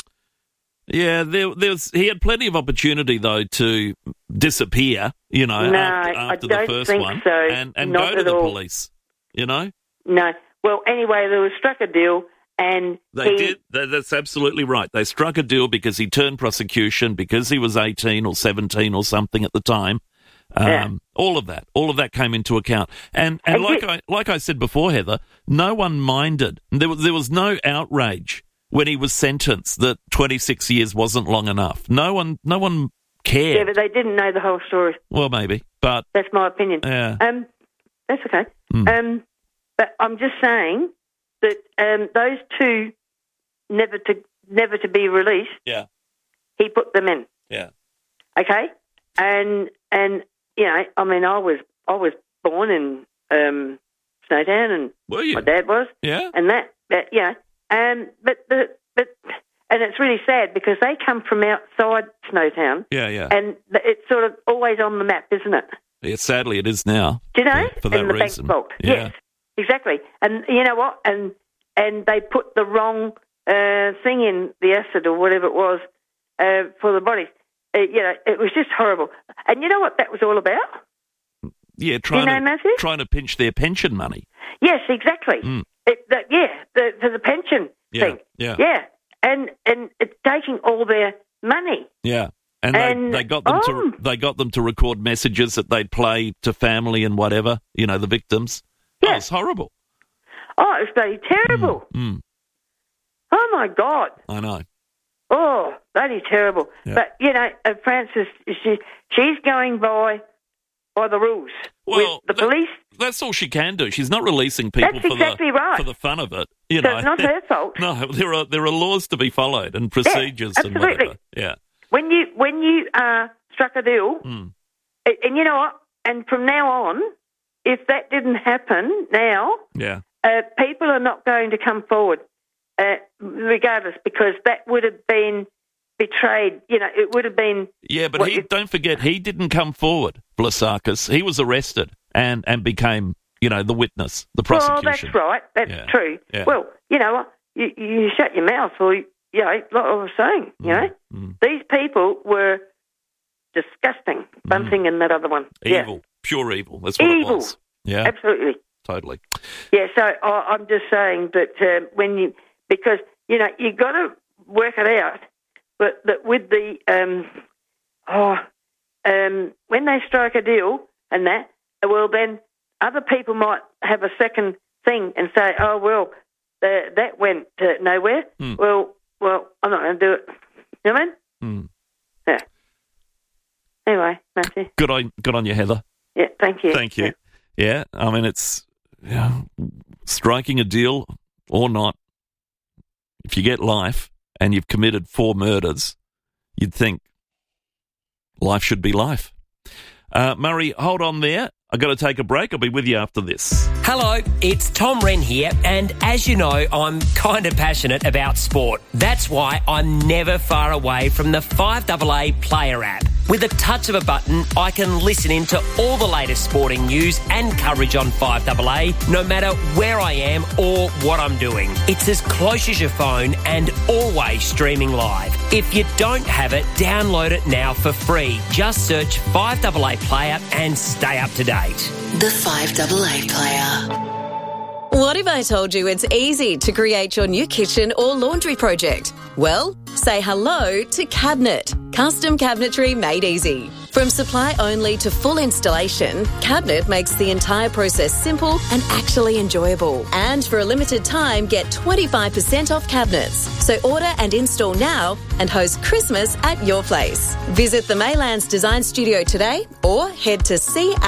Yeah, there, there's he had plenty of opportunity though to disappear. You know, No, after, I after the don't first think one, so. and and Not go to at the all. police. You know, No. Well, anyway, there was struck a deal, and they he, did. That, that's absolutely right. They struck a deal because he turned prosecution because he was eighteen or seventeen or something at the time. Um, Yeah. All of that, all of that came into account, and and And like you- I like I said before, Heather, no one minded. There was there was no outrage when he was sentenced that twenty-six years wasn't long enough. No one, no one cared. Yeah, but they didn't know the whole story. Well, maybe, but That's my opinion. Yeah. Um, that's okay. Mm. Um, but I'm just saying that um, those two never to never to be released. yeah, He put them in. yeah. Okay, and and you know, I mean, I was I was born in um, Snowtown, and Were you? my dad was, Yeah. and that that you know, um, but the but and it's really sad because they come from outside Snowtown, Yeah, yeah. and th- it's sort of always on the map, isn't it? Yeah, sadly, it is now. Do you know? For, for that in the reason. bank vault. Yeah. Yes, exactly. And you know what? And and they put the wrong uh, thing in the acid or whatever it was uh, for the bodies. Uh, you know, it was just horrible. And you know what that was all about? Yeah, trying know, to Matthew? trying to pinch their pension money. Yes, exactly. Mm. It, the, yeah, the, for the pension Yeah, thing. yeah. Yeah, and and it's taking all their money. Yeah. And, And, they, they got them oh. to they got them to record messages that they'd play to family and whatever, you know, the victims. Yeah. Oh, it's horrible. Oh, it was bloody terrible. Mm, Oh my God. I know. Oh, bloody terrible. Yeah. But, you know, uh, Frances, she, she's going by by the rules. Well, With the police, That's all she can do. She's not releasing people That's for exactly the right. for the fun of it. You so know, it's not her fault. No, there are there are laws to be followed and procedures and absolutely. whatever. Yeah. When you when you uh, struck a deal, Mm. and, and you know what? And from now on, if that didn't happen now, Yeah. uh, people are not going to come forward, uh, regardless, because that would have been betrayed. You know, it would have been. Yeah, but what he you- don't forget he didn't come forward, Vlasakis. He was arrested and, and became, you know, the witness, the Well, prosecution. that's right. That's Yeah. true. Yeah. Well, you know what? You, you shut your mouth, or you know, like I was saying, you know, Mm. these people were disgusting. Bunting and that other one. Evil, pure evil. That's what Evil. it was. Yeah, Yeah, absolutely. totally. Yeah. So I, I'm just saying that uh, when you, because you know, you got to work it out, but that with the um, oh, um, when they strike a deal and that, well, then other people might have a second thing and say, oh well, uh, that went uh, nowhere. Hmm. Well, well, I'm not going to do it. You know what I mean? Hmm. Yeah. Anyway, Matthew. Good on, good on you, Heather. Yeah, thank you. Thank you. Yeah, I mean, it's yeah, striking a deal or not. If you get life and you've committed four murders, you'd think life should be life. Uh, Murray, hold on there. I've got to take a break. I'll be with you after this. Hello, it's Tom Wren here, and as you know, I'm kind of passionate about sport. That's why I'm never far away from the five A A Player app. With a touch of a button, I can listen in to all the latest sporting news and coverage on five double A, no matter where I am or what I'm doing. It's as close as your phone and always streaming live. If you don't have it, download it now for free. Just search five double A Player and stay up to date. The five double A Player. What if I told you it's easy to create your new kitchen or laundry project? Well, say hello to Cabinet. Custom cabinetry made easy. From supply only to full installation, Cabinet makes the entire process simple and actually enjoyable. And for a limited time, get twenty-five percent off cabinets. So order and install now and host Christmas at your place. Visit the Maylands Design Studio today or head to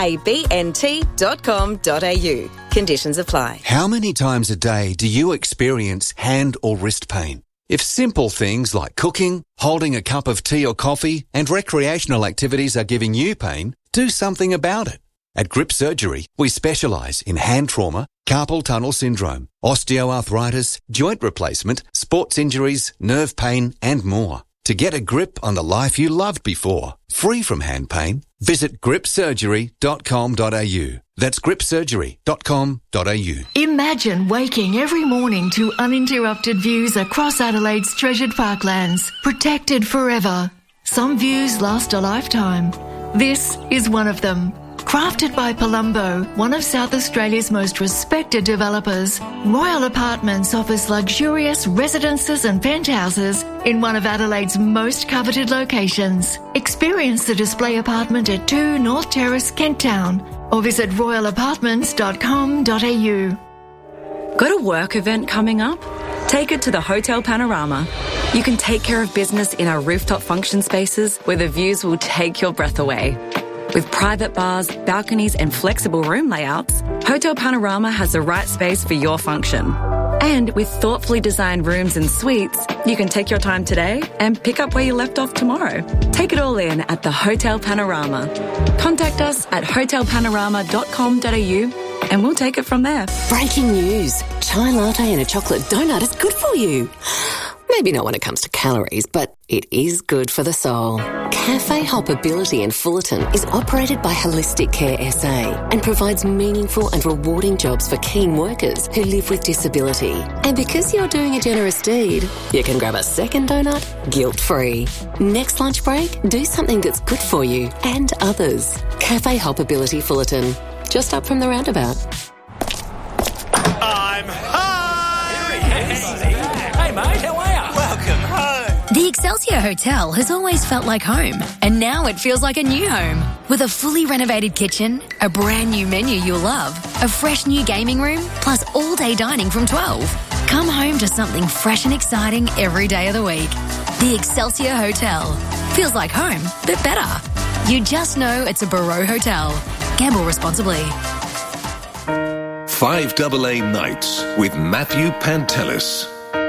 cabnt dot com dot a u. Conditions apply. How many times a day do you experience hand or wrist pain? If simple things like cooking, holding a cup of tea or coffee, and recreational activities are giving you pain, do something about it. At Grip Surgery, we specialise in hand trauma, carpal tunnel syndrome, osteoarthritis, joint replacement, sports injuries, nerve pain, and more. To get a grip on the life you loved before, free from hand pain, visit grip surgery dot com dot a u. That's grip surgery dot com dot a u. Imagine waking every morning to uninterrupted views across Adelaide's treasured parklands, protected forever. Some views last a lifetime. This is one of them. Crafted by Palumbo, one of South Australia's most respected developers, Royal Apartments offers luxurious residences and penthouses in one of Adelaide's most coveted locations. Experience the display apartment at two North Terrace, Kent Town, or visit royal apartments dot com dot a u. Got a work event coming up? Take it to the Hotel Panorama. You can take care of business in our rooftop function spaces where the views will take your breath away. With private bars, balconies and flexible room layouts, Hotel Panorama has the right space for your function. And with thoughtfully designed rooms and suites, you can take your time today and pick up where you left off tomorrow. Take it all in at the Hotel Panorama. Contact us at hotel panorama dot com dot a u and we'll take it from there. Breaking news. Chai latte and a chocolate donut is good for you. Maybe not when it comes to calories, but it is good for the soul. Cafe Hoppability in Fullerton is operated by Holistic Care S A and provides meaningful and rewarding jobs for keen workers who live with disability. And because you're doing a generous deed, you can grab a second donut guilt-free. Next lunch break, do something that's good for you and others. Cafe Hoppability Fullerton, just up from the roundabout. I'm home! Here he is. Hey, mate, how are you? Welcome home. The Excelsior Hotel has always felt like home, and now it feels like a new home. With a fully renovated kitchen, a brand new menu you'll love, a fresh new gaming room, plus all-day dining from twelve. Come home to something fresh and exciting every day of the week. The Excelsior Hotel. Feels like home, but better. You just know it's a Barreau Hotel. Gamble responsibly. five double A Nights with Matthew Pantelis.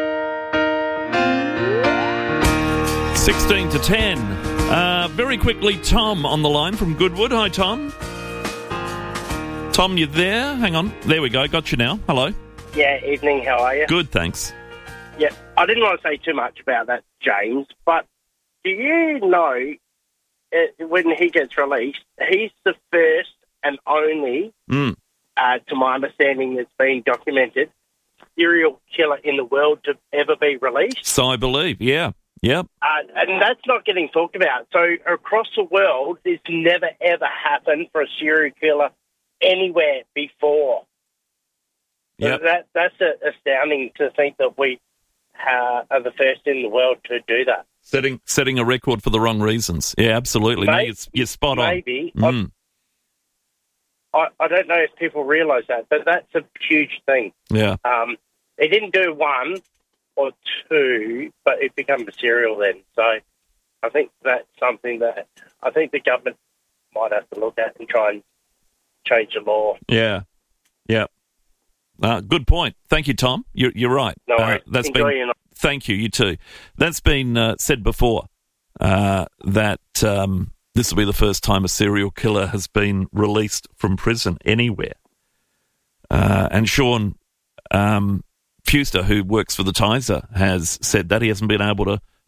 sixteen to ten. Uh, very quickly, Tom on the line from Goodwood. Hi, Tom. Tom, you there? Hang on. There we go. Got you now. Hello. Yeah, evening. How are you? Good, thanks. Yeah, I didn't want to say too much about that, James, but do you know uh, when he gets released, he's the first and only, mm. uh, to my understanding, that's been documented, serial killer in the world to ever be released? So I believe, yeah. Yep. Uh, and that's not getting talked about. So across the world, this never, ever happened for a serial killer anywhere before. Yep. So that that's uh, astounding to think that we uh, are the first in the world to do that. Setting setting a record for the wrong reasons. Yeah, absolutely. Maybe, no, you're, you're spot on. Maybe. Mm. I, I don't know if people realise that, but that's a huge thing. Yeah. Um, he didn't do one or two, but it became a serial then. So I think that's something that I think the government might have to look at and try and change the law. Yeah. Yeah. Uh, good point. Thank you, Tom. You're, you're right. No worries. Uh, that's Enjoy been, your night. Thank you. You too. That's been uh, said before, uh, that um, this will be the first time a serial killer has been released from prison anywhere. Uh, and Sean um, Fuster, who works for the Tiser, has said that he hasn't been able to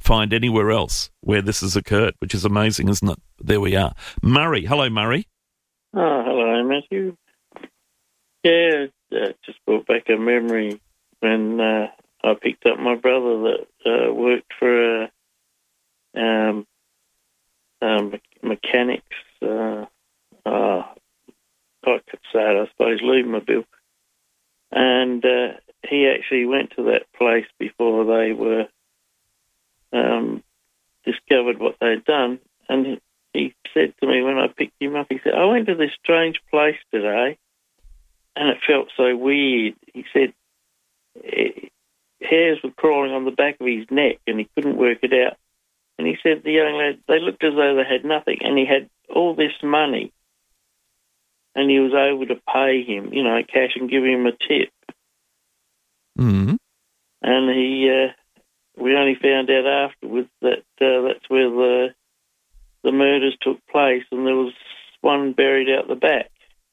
find anywhere else where this has occurred, which is amazing, isn't it? There we are. Murray. Hello, Murray. Oh, hello, Matthew. Yeah, uh, just brought back a memory when uh, I picked up my brother that uh, worked for a um, um, mechanics, uh, uh, I could say it, I suppose, Lubmobile. And uh, he actually went to that place before they were um, discovered what they'd done. And he, he said to me when I picked him up, he said, I went to this strange place today and it felt so weird. He said it, hairs were crawling on the back of his neck and he couldn't work it out. And he said the young lad, they looked as though they had nothing, and he had all this money and he was able to pay him, you know, cash and give him a tip. Mm-hmm. And he, uh, we only found out afterwards that uh, that's where the the murders took place, and there was one buried out the back.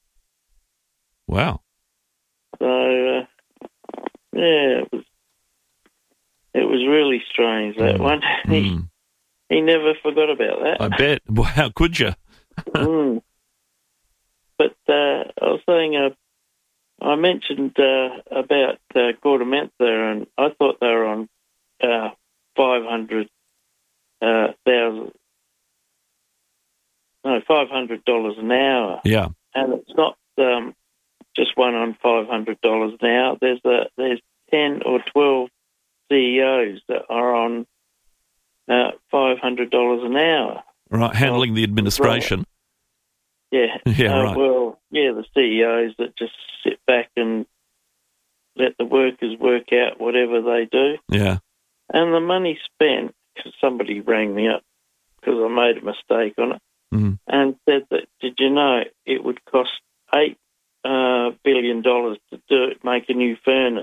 Wow. So, uh, yeah, it was it was really strange, that mm. one. he, mm. he never forgot about that. I bet. Well, how could you? mm. But uh, I was saying, uh, I mentioned uh, about uh, Gordamenta, and I thought they were on uh, five hundred thousand, no, five hundred dollars an hour. Yeah. And it's not um, just one on five hundred dollars an hour. There's a, there's ten or twelve C E Os that are on uh, five hundred dollars an hour. Right, handling the administration. Yeah. Yeah, uh, right. Well, yeah, the C E Os that just sit back and let the workers work out whatever they do. Yeah. And the money spent, because somebody rang me up because I made a mistake on it, mm. and said that, did you know it would cost eight uh, billion dollars to do it, make a new furnace?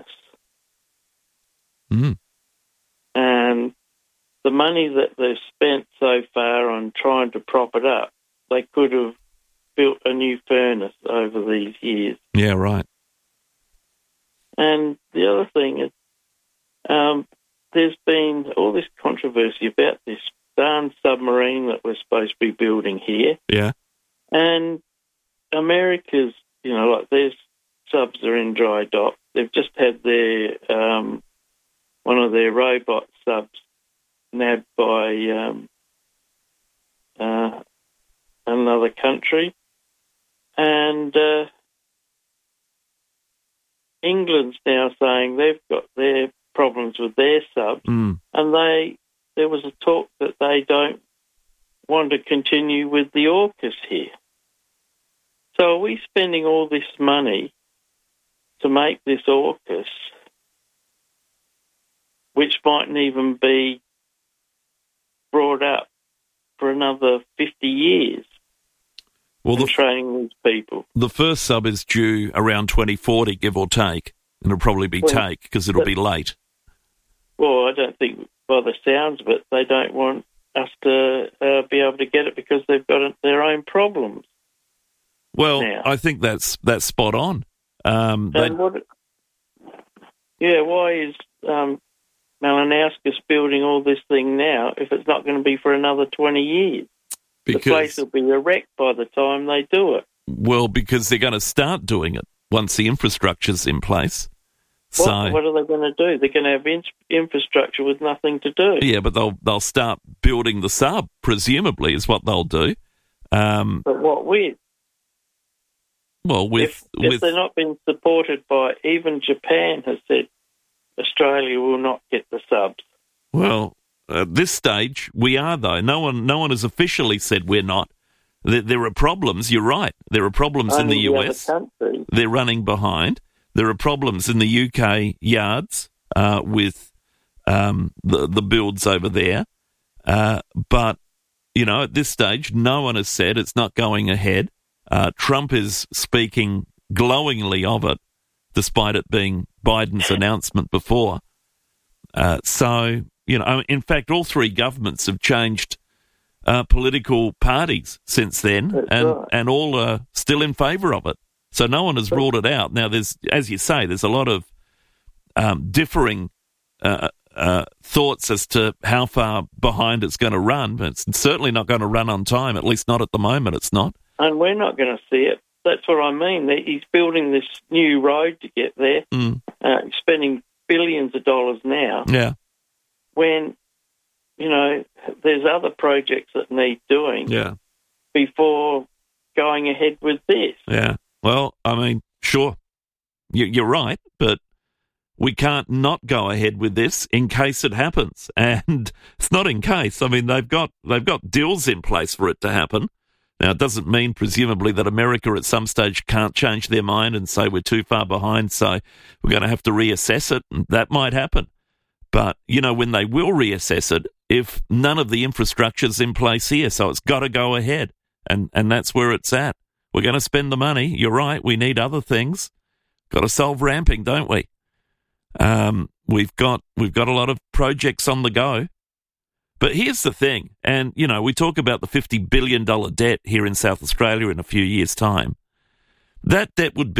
Mm. And the money that they've spent so far on trying to prop it up, they could have built a new furnace over these years. Yeah, right. And the other thing is, um, there's been all this controversy about this darn submarine that we're supposed to be building here. Yeah. And America's, you know, like their subs are in dry dock. They've just had their um, one of their robot subs nabbed by um, uh, another country. And uh, England's now saying they've got their problems with their subs, mm. and they there was a talk that they don't want to continue with the AUKUS here. So are we spending all this money to make this AUKUS, which mightn't even be brought up for another fifty years? Well, the, training these people. The first sub is due around twenty forty, give or take, and it'll probably be well, take because it'll but, be late. Well, I don't think, by the sounds of it, they don't want us to uh, be able to get it because they've got their own problems. Well, now. I think that's that's spot on. Um, and what, yeah, why is um, Malinowskis building all this thing now if it's not going to be for another twenty years? Because, the place will be a wreck by the time they do it. Well, because they're going to start doing it once the infrastructure's in place. What, so, what are they going to do? They're going to have in- infrastructure with nothing to do. Yeah, but they'll they'll start building the sub, presumably, is what they'll do. Um, but what with? Well, with... If, if with they're not being supported by... Even Japan has said Australia will not get the subs. Well... At this stage, we are, though. No one no one has officially said we're not. There, there are problems, you're right. There are problems Only in the the U S. They're running behind. There are problems in the U K yards uh, with um, the, the builds over there. Uh, but, you know, at this stage, no one has said it's not going ahead. Uh, Trump is speaking glowingly of it, despite it being Biden's announcement before. Uh, so... You know, in fact, all three governments have changed uh, political parties since then, That's and, right. and all are still in favour of it. So no one has ruled it out. Now, there's, as you say, there's a lot of um, differing uh, uh, thoughts as to how far behind it's going to run, but it's certainly not going to run on time, at least not at the moment, it's not. And we're not going to see it. That's what I mean. He's building this new road to get there, mm. uh, spending billions of dollars now. Yeah. When, you know, there's other projects that need doing yeah. before going ahead with this. Yeah. Well, I mean, sure, you, you're right, but we can't not go ahead with this in case it happens. And it's not in case. I mean, they've got they've got deals in place for it to happen. Now, it doesn't mean, presumably, that America at some stage can't change their mind and say we're too far behind, so we're going to have to reassess it. And that might happen. But, you know, when they will reassess it, if none of the infrastructure's in place here, so it's got to go ahead. And, and that's where it's at. We're going to spend the money. You're right. We need other things. Got to solve ramping, don't we? Um, we've got we've got a lot of projects on the go. But here's the thing, and, you know, we talk about the fifty billion dollars debt here in South Australia in a few years' time. That debt would be